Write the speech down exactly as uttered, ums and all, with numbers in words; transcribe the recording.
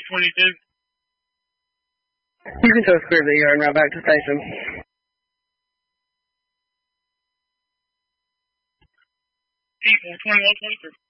twenty-two. You can tow clear the yard and route back to station. People, twenty-one twenty-three.